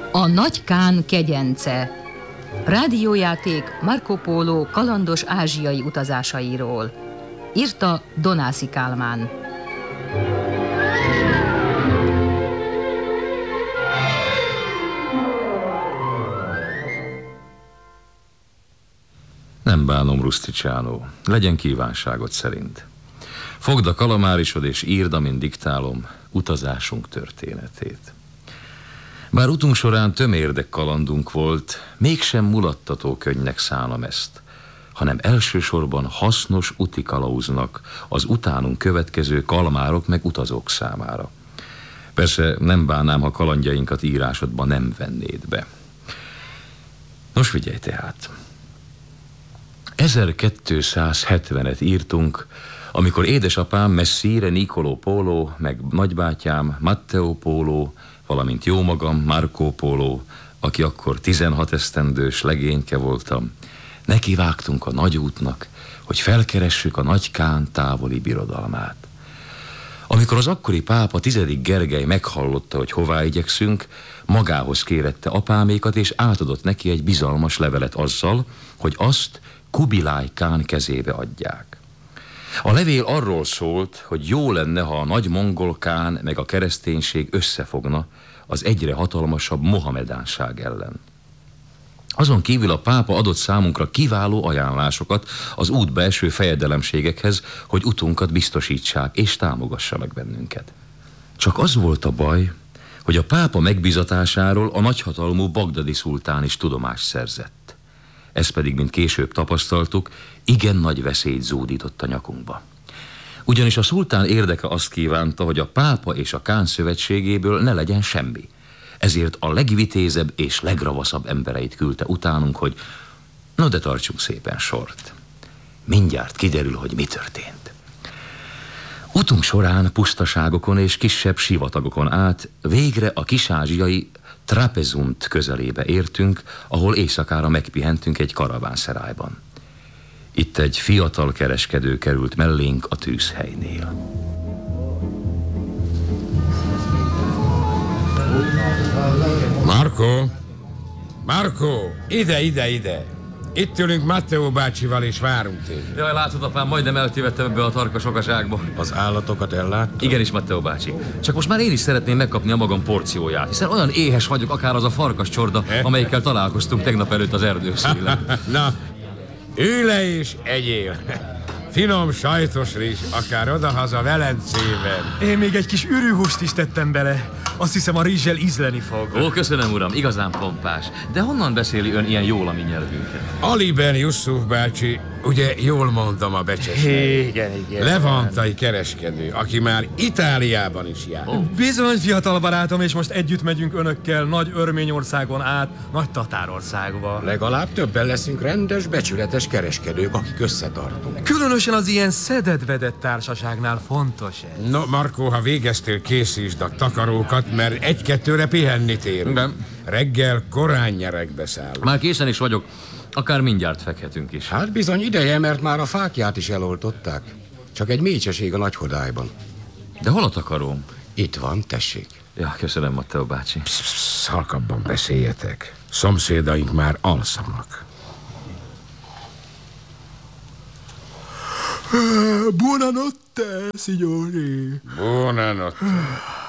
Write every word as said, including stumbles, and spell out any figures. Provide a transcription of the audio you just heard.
A Nagy Kán kegyence. Rádiójáték Marco Polo kalandos ázsiai utazásairól. Írta Donászi Kálmán. Nem bánom, Rusticsiano, legyen kívánságod szerint. Fogd a kalamárisod és írd, amint diktálom, utazásunk történetét. Bár utunk során tömérdek kalandunk volt, mégsem mulattató könnynek szánom ezt, hanem elsősorban hasznos úti kalauznak az utánunk következő kalmárok meg utazók számára. Persze nem bánnám, ha kalandjainkat írásodba nem vennéd be. Nos, figyelj tehát! ezerkétszázhetvenet írtunk, amikor édesapám Messire Nicolò Polo, meg nagybátyám Matteo Polo, valamint jómagam Marco Polo, aki akkor tizenhat esztendős legényke voltam, nekivágtunk a nagy útnak, hogy felkeressük a Nagy Kán távoli birodalmát. Amikor az akkori pápa tizedik Gergely meghallotta, hogy hová igyekszünk, magához kérette apámékat, és átadott neki egy bizalmas levelet azzal, hogy azt Kubilai Kán kezébe adják. A levél arról szólt, hogy jó lenne, ha a nagy mongol kán meg a kereszténység összefogna az egyre hatalmasabb mohamedánság ellen. Azon kívül a pápa adott számunkra kiváló ajánlásokat az útba eső fejedelemségekhez, hogy utunkat biztosítsák és támogassanak bennünket. Csak az volt a baj, hogy a pápa megbízatásáról a nagyhatalmú bagdadi szultán is tudomást szerzett. Ez pedig, mint később tapasztaltuk, igen nagy veszélyt zúdított a nyakunkba. Ugyanis a szultán érdeke azt kívánta, hogy a pápa és a kán szövetségéből ne legyen semmi. Ezért a legvitézebb és legravaszabb embereit küldte utánunk, hogy no, de tartsunk szépen sort. Mindjárt kiderül, hogy mi történt. Utunk során pusztaságokon és kisebb sivatagokon át végre a kisázsiai Trapezunt közelébe értünk, ahol éjszakára megpihentünk egy karavánszerájban. Itt egy fiatal kereskedő került mellénk a tűzhelynél. Marco! Marco! Ide, ide, ide! Itt ülünk Matteo bácsival és várunk téged. Jaj, látod, apám, majdnem eltévedtem ebbe a tarka sokaságba. Az állatokat ellát? Igenis, Matteo bácsi. Csak most már én is szeretném megkapni a magam porcióját, hiszen olyan éhes vagyok, akár az a farkascsorda, amelyikkel találkoztunk tegnap előtt az erdőszélen. Na, ülj le és egyél. Finom sajtos rizs, akár odahaza Velencében. Én még egy kis ürűhúst is tettem bele. Azt hiszem, a rizssel ízleni fog. Ó, köszönöm, uram, igazán pompás. De honnan beszéli ön ilyen jól a mi nyelvünket? Ali Ben Yusuf bácsi, ugye jól mondom a becses. Igen, igen. Levantai kereskedő, aki már Itáliában is jár. Oh. Bizony, fiatal barátom, és most együtt megyünk önökkel Nagy Örményországon át Nagy Tatárországba. Legalább többen leszünk rendes, becsületes kereskedők, akik összetartunk. Különösen az ilyen szedett-vedett társaságnál fontos ez. No, Marco, ha végeztél, készítsd a takarókat, mert egy-kettőre pihenni térünk. Nem. Reggel korán nyeregbe szállunk. Már készen is vagyok, akár mindjárt fekhetünk is. Hát bizony ideje, mert már a fákját is eloltották. Csak egy mécseség a Nagyhodályban. De hol a takaróm? Itt van, tessék. Ja, köszönöm, Matteo bácsi. Psz, halkabban beszéljetek. Szomszédaink már alszanak. Buonanotte, signori. Buonanotte.